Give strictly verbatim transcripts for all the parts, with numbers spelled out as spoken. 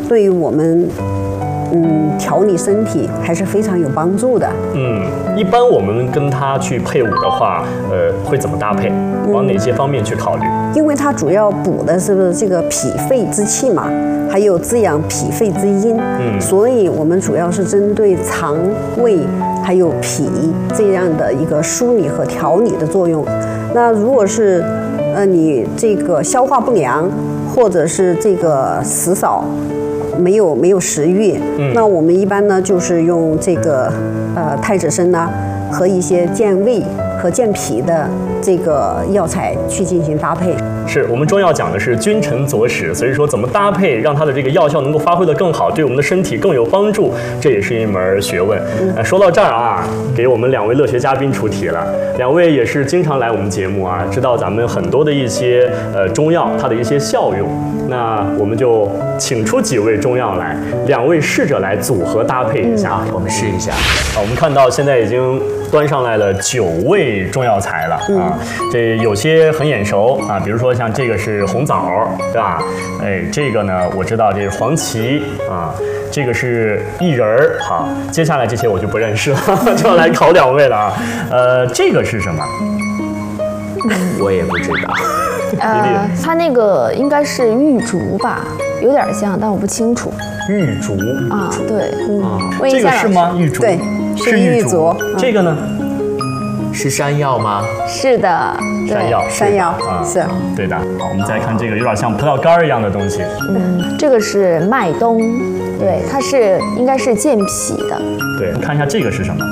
对于我们嗯调理身体还是非常有帮助的。 嗯，一般我们跟它去配伍的话，呃，会怎么搭配？往哪些方面去考虑？ 因为它主要补的是不是这个脾肺之气嘛，还有滋养脾肺之阴，嗯，所以我们主要是针对肠胃还有脾这样的一个梳理和调理的作用。那如果是呃你这个消化不良，或者是这个食少，没有没有食欲，嗯，那我们一般呢就是用这个呃太子参呢和一些健胃和健脾的这个药材去进行搭配。 是我们中药讲的是君臣佐使，所以说怎么搭配让它的这个药效能够发挥得更好，对我们的身体更有帮助，这也是一门学问。呃、说到这儿啊，给我们两位乐学嘉宾出题了，两位也是经常来我们节目啊，知道咱们很多的一些呃中药它的一些效用，那我们就请出几位中药来，两位试着来组合搭配一下， 嗯、我们试一下。 好，我们看到现在已经端上来了九味中药材了啊，这有些很眼熟啊，比如说像这个是红枣，对吧？哎，这个呢我知道这是黄芪啊，这个是薏仁儿。好，接下来这些我就不认识了，就要来考两位了啊。呃，这个是什么？ 我也不知道。 呃，它那个应该是玉竹吧，有点像，但我不清楚。 玉竹啊，对， 嗯，这个是吗？玉竹， 对， 是玉竹。这个呢？ 是山药吗？ 是的， 山药， 山药啊， 是对的。好，我们再看这个，有点像葡萄干一样的东西。 嗯，这个是麦冬，对，它是应该是健脾的。 对，看一下这个是什么？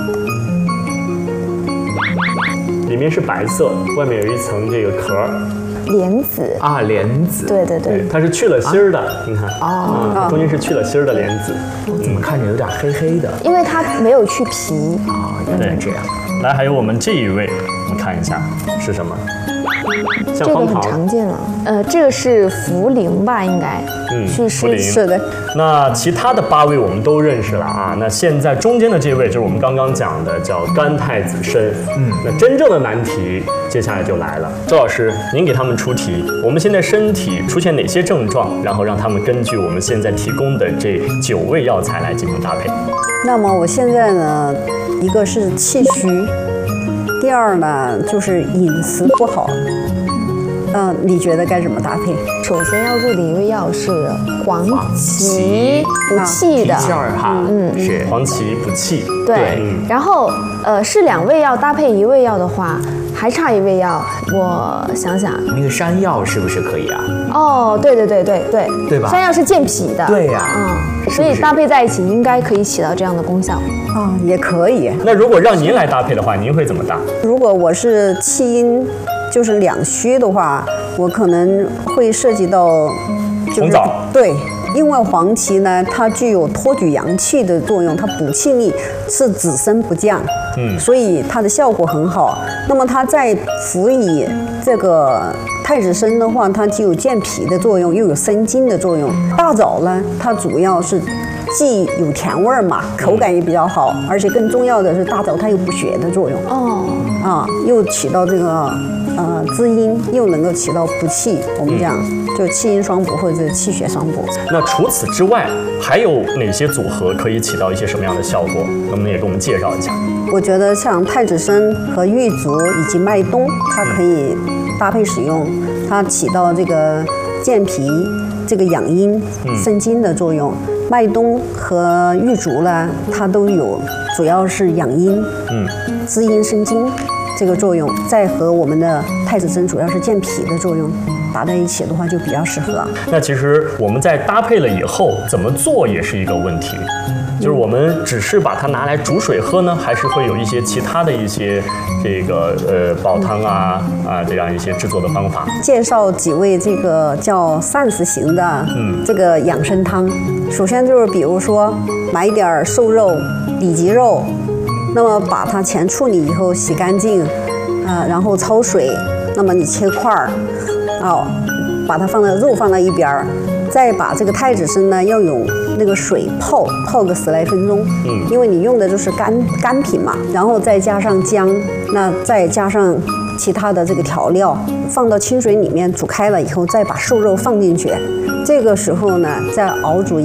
里面是白色，外面有一层这个壳。 莲子啊，莲子， 对对对， 它是去了芯儿的，你看， 哦， 啊，中间是去了芯儿的莲子， 怎么看着有点黑黑的？ 因为它没有去皮啊，原来这样。 来，还有我们这一位，我们看一下是什么？ 这个很常见了，呃，这个是茯苓吧，应该， 嗯， 祛湿是的。 那其他的八位我们都认识了啊，那现在中间的这位就是我们刚刚讲的叫甘太子参，嗯，那真正的难题接下来就来了，周老师，您给他们出题，我们现在身体出现哪些症状，然后让他们根据我们现在提供的这九味药材来进行搭配。 那么我现在呢，一个是气虚，第二呢就是饮食不好。嗯，你觉得该怎么搭配？ 首先要做的一味药是黄芪，补气的。 气儿哈， 嗯， 是黄芪补气。 对，然后呃是两味药搭配一味药的话，还差一味药，我想想， 那个山药是不是可以啊？ 哦，对对对对对， 对吧？ 山药是健脾的。 对呀， 嗯，所以搭配在一起应该可以起到这样的功效。 啊，也可以。 那如果让您来搭配的话，您会怎么搭？ 如果我是气阴。就是两虚的话，我可能会涉及到、就是、 红枣。 对，因为黄芪呢，它具有托举阳气的作用，它补气力是只升不降，嗯，所以它的效果很好。那么它再辅以这个太子参的话，它既有健脾的作用，又有生津的作用。大枣呢，它主要是既有甜味儿嘛，口感也比较好，而且更重要的是大枣它有补血的作用。哦，啊，又起到这个。呃，滋阴又能够起到补气，我们讲就气阴双补或者气血双补。 那除此之外，还有哪些组合可以起到一些什么样的效果？能不能也给我们介绍一下？ 我觉得像太子参和玉竹以及麦冬，它可以搭配使用，它起到这个健脾、这个养阴、生津的作用。麦冬和玉竹呢，它都有，主要是养阴、嗯，滋阴生津。这个作用，再和我们的太子参主要是健脾的作用打在一起的话，就比较适合。 那其实我们在搭配了以后，怎么做也是一个问题。就是我们只是把它拿来煮水喝呢，还是会有一些其他的一些这个呃煲汤啊啊这样一些制作的方法？ 介绍几味这个叫膳食型的嗯这个养生汤。首先就是比如说买一点瘦肉、里脊肉。那么把它前处理以后洗干净，啊、呃，然后焯水。那么你切块儿，哦，把它放到肉放到一边儿，再把这个太子参呢要用那个水泡泡个十来分钟，嗯，因为你用的就是干干品嘛，然后再加上姜，那再加上其他的这个调料，放到清水里面煮开了以后，再把瘦肉放进去，这个时候呢再熬煮